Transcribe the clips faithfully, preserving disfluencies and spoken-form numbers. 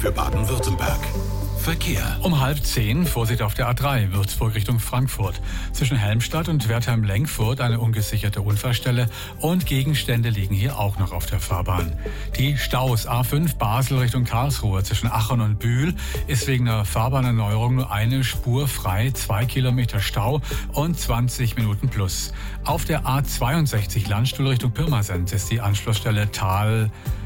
für Baden-Württemberg. Verkehr. Um halb zehn, Vorsicht auf der A drei, Würzburg Richtung Frankfurt. Zwischen Helmstadt und Wertheim-Lenkfurt eine ungesicherte Unfallstelle und Gegenstände liegen hier auch noch auf der Fahrbahn. Die Staus A fünf Basel Richtung Karlsruhe zwischen Aachen und Bühl ist wegen einer Fahrbahnerneuerung nur eine Spur frei, zwei Kilometer Stau und zwanzig Minuten plus. Auf der A zweiundsechzig Landstuhl Richtung Pirmasens ist die Anschlussstelle Tal...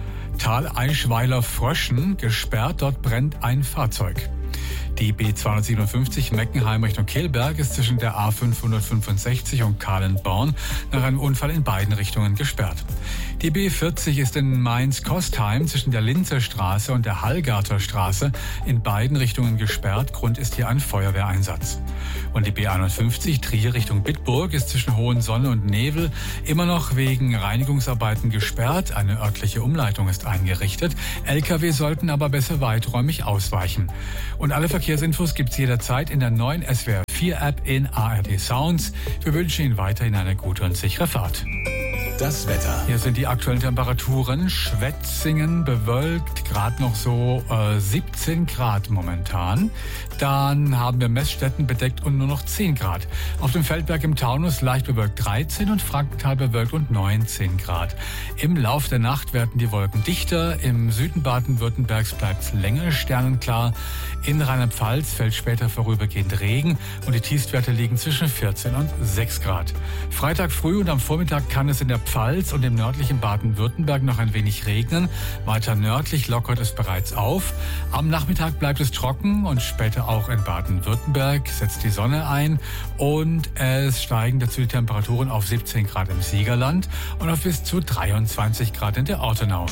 Tal Eichweiler-Fröschen gesperrt, dort brennt ein Fahrzeug. Die B zweihundertsiebenundfünfzig Meckenheim Richtung Kelberg ist zwischen der A fünfhundertfünfundsechzig und Kahlenborn nach einem Unfall in beiden Richtungen gesperrt. Die B vierzig ist in Mainz-Kostheim zwischen der Linzer Straße und der Hallgarter Straße in beiden Richtungen gesperrt. Grund ist hier ein Feuerwehreinsatz. Und die B einundfünfzig Trier Richtung Bitburg ist zwischen Hohensonne und Nevel immer noch wegen Reinigungsarbeiten gesperrt. Eine örtliche Umleitung ist eingerichtet. L K W sollten aber besser weiträumig ausweichen. Und alle Verkehrsinfos gibt's jederzeit in der neuen S W R vier App in A R D Sounds. Wir wünschen Ihnen weiterhin eine gute und sichere Fahrt. Das Wetter. Hier sind die aktuellen Temperaturen. Schwetzingen bewölkt, gerade noch so äh, siebzehn Grad momentan. Dann haben wir Messstätten bedeckt und nur noch zehn Grad. Auf dem Feldberg im Taunus leicht bewölkt dreizehn und Frankenthal bewölkt und neunzehn Grad. Im Lauf der Nacht werden die Wolken dichter. Im Süden Baden-Württembergs bleibt es länger sternenklar. In Rheinland-Pfalz fällt später vorübergehend Regen und die Tiefstwerte liegen zwischen vierzehn und sechs Grad. Freitag früh und am Vormittag kann es in der Pfalz und im nördlichen Baden-Württemberg noch ein wenig regnen. Weiter nördlich lockert es bereits auf. Am Nachmittag bleibt es trocken und später auch in Baden-Württemberg setzt die Sonne ein und es steigen dazu die Temperaturen auf siebzehn Grad im Siegerland und auf bis zu dreiundzwanzig Grad in der Ortenau.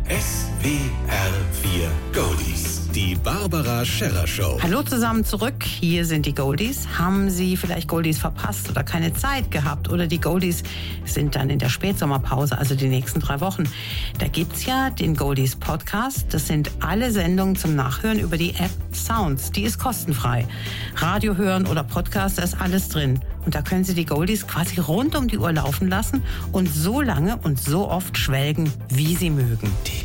S W R vier Goldies. Die Barbara Scherrer Show. Hallo zusammen zurück. Hier sind die Goldies. Haben Sie vielleicht Goldies verpasst oder keine Zeit gehabt? Oder die Goldies sind dann in der Spätsommerpause, also die nächsten drei Wochen. Da gibt's ja den Goldies Podcast. Das sind alle Sendungen zum Nachhören über die App Sounds. Die ist kostenfrei. Radio hören oder Podcast, da ist alles drin. Und da können Sie die Goldies quasi rund um die Uhr laufen lassen und so lange und so oft schwelgen, wie Sie mögen. Die